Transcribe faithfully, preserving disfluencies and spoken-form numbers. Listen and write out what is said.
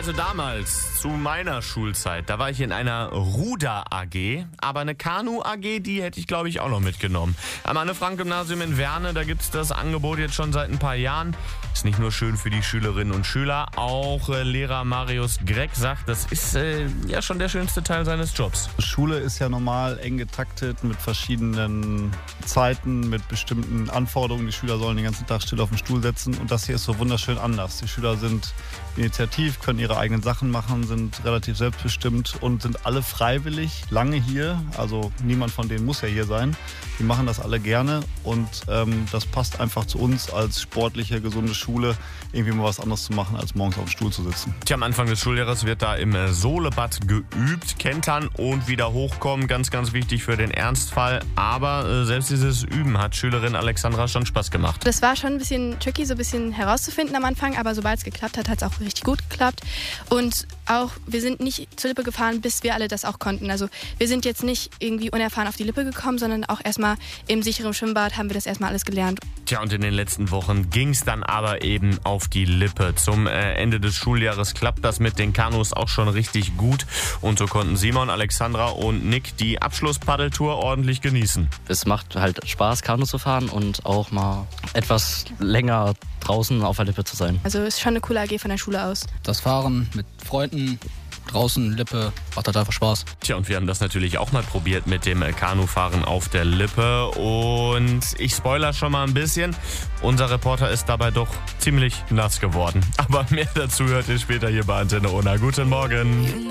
Also damals, zu meiner Schulzeit, da war ich in einer Ruder-A G, aber eine Kanu-A G, die hätte ich, glaube ich, auch noch mitgenommen. Am Anne-Frank-Gymnasium in Werne, da gibt es das Angebot jetzt schon seit ein paar Jahren. Ist nicht nur schön für die Schülerinnen und Schüler, auch äh, Lehrer Marius Gregg sagt, das ist äh, ja schon der schönste Teil seines Jobs. Schule ist ja normal eng getaktet mit verschiedenen Zeiten, mit bestimmten Anforderungen. Die Schüler sollen den ganzen Tag still auf dem Stuhl sitzen und das hier ist so wunderschön anders. Die Schüler sind initiativ, können ihre eigenen Sachen machen, sind relativ selbstbestimmt und sind alle freiwillig lange hier. Also niemand von denen muss ja hier sein. Die machen das alle gerne und ähm, das passt einfach zu uns als sportliche, gesunde Schule, irgendwie mal was anderes zu machen, als morgens auf dem Stuhl zu sitzen. Tja, am Anfang des Schuljahres wird da im Solebad geübt, kentern und wieder hochkommen. Ganz, ganz wichtig für den Ernstfall. Aber äh, selbst dieses Üben hat Schülerin Alexandra schon Spaß gemacht. Das war schon ein bisschen tricky, so ein bisschen herauszufinden am Anfang, aber sobald es geklappt hat, hat es auch richtig gut geklappt. Und auch, wir sind nicht zur Lippe gefahren, bis wir alle das auch konnten. Also wir sind jetzt nicht irgendwie unerfahren auf die Lippe gekommen, sondern auch erstmal im sicheren Schwimmbad haben wir das erstmal alles gelernt. Tja, und in den letzten Wochen ging es dann aber eben auf die Lippe. Zum äh, Ende des Schuljahres klappt das mit den Kanus auch schon richtig gut. Und so konnten Simon, Alexandra und Nick die Abschlusspaddeltour ordentlich genießen. Es macht halt Spaß, Kanu zu fahren und auch mal etwas länger draußen auf der Lippe zu sein. Also ist schon eine coole A G von der Schule aus. Das Fahren mit Freunden, draußen, Lippe, macht halt einfach Spaß. Tja, und wir haben das natürlich auch mal probiert mit dem Kanufahren auf der Lippe. Und ich spoiler schon mal ein bisschen, unser Reporter ist dabei doch ziemlich nass geworden. Aber mehr dazu hört ihr später hier bei Antenne Unna. Guten Morgen.